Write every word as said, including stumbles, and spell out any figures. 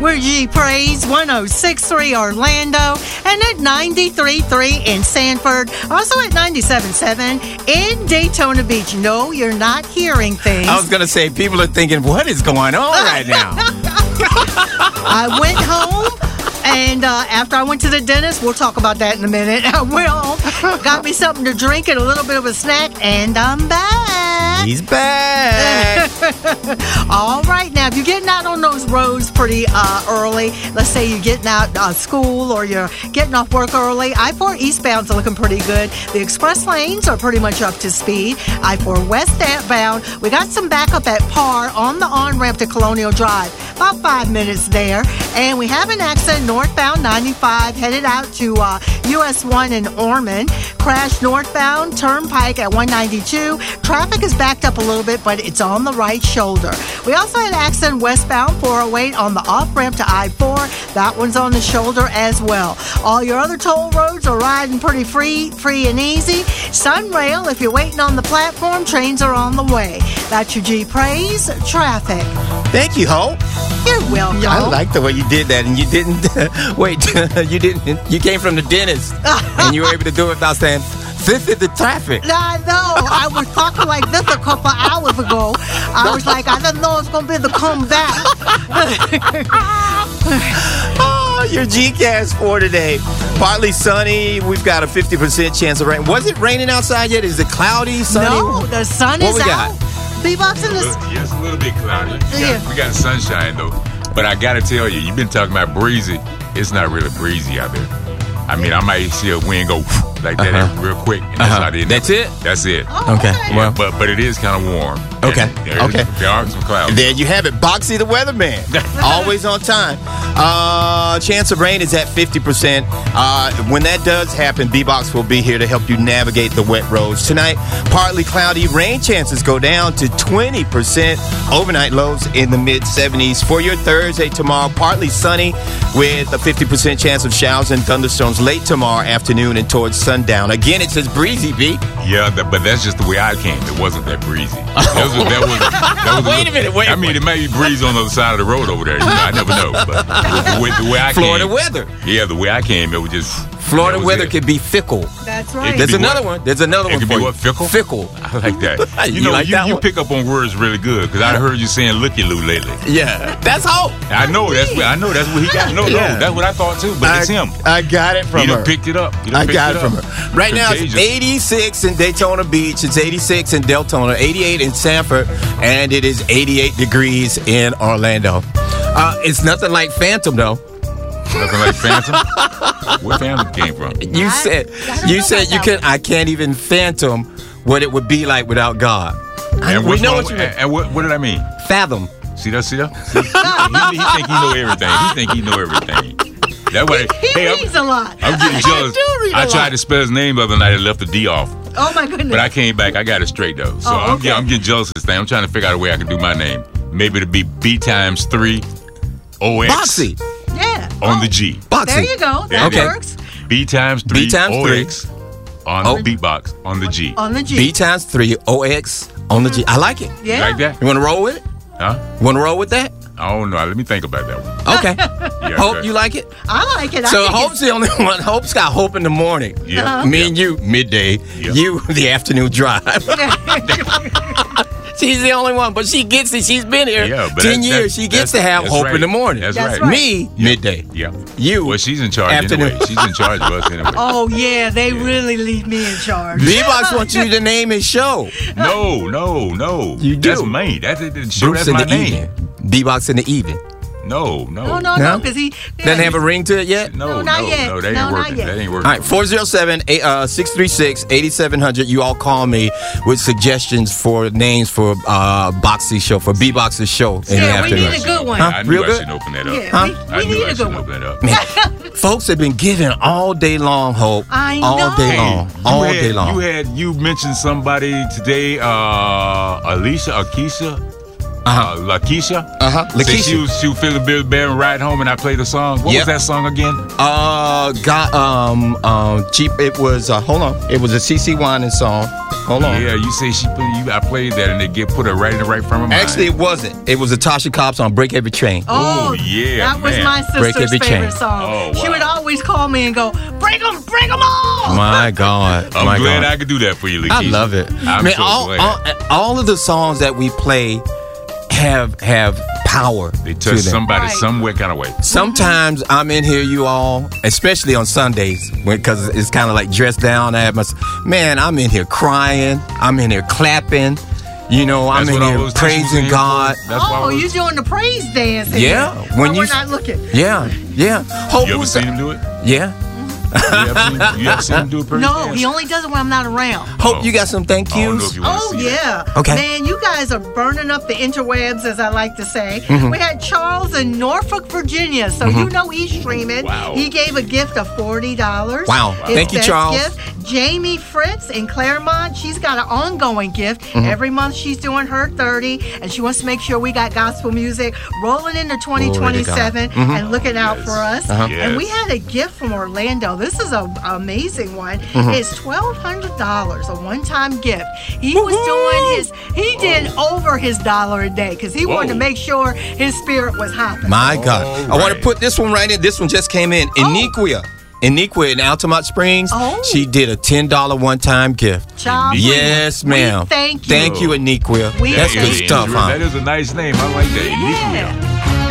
We're G Praise one oh six point three Orlando and at ninety-three point three in Sanford. Also at ninety-seven point seven in Daytona Beach. No, you're not hearing things. I was going to say, people are thinking, what is going on right now? I went home. And uh, after I went to the dentist, we'll talk about that in a minute. I went home, got me something to drink and a little bit of a snack, and I'm back. He's back. All right, now, if you're getting out on those roads pretty uh, early, let's say you're getting out of uh, school or you're getting off work early, I four eastbound's are looking pretty good. The express lanes are pretty much up to speed. I four westbound, we got some backup at Par on the on-ramp to Colonial Drive. About five minutes there. And we have an accident northbound ninety-five headed out to uh, U S one in Ormond. Crash northbound Turnpike at one ninety-two. Traffic is backed up a little bit, but it's on the right shoulder. We also had an accident westbound four oh eight on the off-ramp to I four. That one's on the shoulder as well. All your other toll roads are riding pretty free, free and easy. Sunrail, if you're waiting on the platform, trains are on the way. That's your G Praise traffic. Thank you, Hope. You're welcome. Yeah, I like the way you did that, and you didn't wait. You didn't. You came from the dentist, and you were able to do it without saying "This is the traffic." I know. I was talking like this a couple hours ago. I was like, I didn't know it's gonna be the comeback. Oh, your G cast for today. Partly sunny. We've got a fifty percent chance of rain. Was it raining outside yet? Is it cloudy, sunny? No, the sun what is we out. Got? Bebox in the... Yes, a little bit cloudy. We got, Yeah. we got sunshine, though. But I got to tell you, you've been talking about breezy. It's not really breezy out there. I mean, I might see a wind go like that Uh-huh. real quick. And that's Uh-huh. not it. That's it? That's it. Oh, Okay. okay. Well, But but it is kind of warm. Okay. And there is- Okay. There are some clouds. There you have it. Boxy the weatherman. Always on time. Uh, chance of rain is at fifty percent. Uh, when that does happen, B-Box will be here to help you navigate the wet roads. Tonight, partly cloudy. Rain chances go down to twenty percent. Overnight lows in the mid-seventies. For your Thursday tomorrow, partly sunny with a fifty percent chance of showers and thunderstorms late tomorrow afternoon and towards sundown. Again, it says breezy, B. Yeah, that, but that's just the way I came. It wasn't that breezy. That was, that was, that was Wait a minute, wait, I mean, wait. it may be breeze on the other side of the road over there. You know, I never know. But the way, the way I Florida came, weather. Yeah, the way I came, it was just Florida that was weather it. can be fickle. That's It right. could There's be another what? one. There's another It one could for be you. what, fickle? Fickle. I like that. You, You know, like you, that you one? pick up on words really good because I heard you saying "looky-loo" lately. Yeah, that's hope. I know that's what I know. That's what he got. No, Yeah. no, that's what I thought too. But I, it's him. I got it from He her. done picked it up. He done I picked got it up. from her. Right now it's Contagious. eighty-six in Daytona Beach. It's eighty-six in Deltona, eighty-eight in Sanford, and it is eighty-eight degrees in Orlando. Uh, it's nothing like Phantom though. Nothing like Phantom. Where Phantom came from? You I- said I don't you know said about you that can. one. I can't even fathom what it would be like without God. I- And we what's know wrong- what you mean. and, and what, what did I mean? Fathom. See that? See that? See, he, he think he know everything. He think he know everything. That way. He hey, I'm, reads a lot. I'm getting jealous. do read a I lot. tried to spell his name the other night and left the D off. Oh, my goodness. But I came back. I got it straight though. So Oh, I'm, okay. I'm getting jealous of this thing. I'm trying to figure out a way I can do my name. Maybe it'll be B times three O X Boxy. Yeah. on Oh, the G. Boxy. There you go. There That it is. works. B times three B times O three. X on Oh. the beatbox on the G. On the G. B times three O X on the G. I like it. Yeah. You like that? You want to roll with it? Huh? You want to roll with that? I don't know. Let me think about that one. Okay. Yeah, Hope okay. you like it. I like it. I So think Hope's the only one. Hope's got hope in the morning. Yeah. Uh-huh. Me and you midday. Yeah. You the afternoon drive. it's- She's the only one, but she gets it. She's been here Yeah, but ten that- years. that- She gets that's- to have that's hope right. in the morning. That's, That's right. right. Me midday. Yeah. You Well, she's in charge afternoon. anyway. She's in charge of us anyway. Oh, yeah. They really leave me in charge. B-Box wants you to name his show. No, no, no. You do. That's me. That's it. Sure, Bruce that's in my the name. evening. B-Box in the evening. No, no. No, no, No? no. Because he Doesn't have a ring to it yet? No, No, no, not no, yet. that ain't No, not working. yet. That ain't All working. right, four oh seven, six three six, eight seven hundred. You all call me with suggestions for names for uh, Boxy's show, for B-Box's show in the Yeah, we afternoon. need a good one. Huh? I knew Real I good? shouldn't open that up. Yeah, Huh? we, I we knew need I a good shouldn't one. open that up. Man, folks have been giving all day long, Hope. I All know. day Hey, long. You All had, day long. You had you mentioned somebody today, uh, Alicia, Akisha, Uh-huh. uh, Lakeisha. Uh-huh. Said Lakeisha. She was she was feeling Bill Bear and ride home, and I played the song. What Yep. was that song again? Uh, got, um, um, cheap. It was, uh, hold on. It was a C C Winan song. Hold on. Yeah, you say she put you. I played that and they get put her right in the right frame of mind. Actually, it wasn't. It was a Tasha Cobbs on "Break Every Chain." Oh, yeah, that was man. my Break sister's Every favorite Chain. song. Oh, wow. She would always call me and go, "Break them, break them all." My God, I'm my glad God. I could do that for you, Lakeisha. I love it. I'm Man, so all, glad. all, all of the songs that we play have have power. They to touch them. somebody Right. somewhere kind of way. Sometimes I'm in here, you all, especially on Sundays, because it's kind of like dressed down. I have my, man, I'm in here crying. I'm in here clapping. You know, I'm That's in what all here those tissues praising in God. for. That's why Oh, those- you doing the praise dance? in Yeah, here. when When you we're s- not looking. Yeah, yeah. Hope You ever was- seen him do it? Yeah. You ever seen, you ever seen him do a praise No, dance? he only does it when I'm not around. Hope Oh. you got some thank I don't know yous. if you want to Oh, see that. yeah. Okay. Man, you guys are burning up the interwebs, as I like to say. Mm-hmm. We had Charles in Norfolk, Virginia. So you know he's streaming. Wow. He gave a gift of forty dollars. Wow. His Thank you, best Charles. Gift. Jamie Fritz in Claremont, she's got an ongoing gift. Mm-hmm. Every month she's doing her thirty, and she wants to make sure we got gospel music rolling into twenty twenty-seven Mm-hmm. and looking out Yes. for us. Uh-huh. And we Yes. had a gift from Orlando. This is an amazing one. Mm-hmm. It's twelve hundred dollars, a one-time gift. He was doing his, he did over his dollar a day because he wanted to Whoa. make sure his spirit was hopping. My God. All I want to right. put this one right in. This one just came in. Iniquia. Iniquia in Altamont Springs. Oh. She did a ten dollars one-time gift. Child, we- Yes, we ma'am. thank you. Thank you, Iniquia. We That's thank good you. stuff, huh? That is a nice name. I like that. Yeah. Iniquia.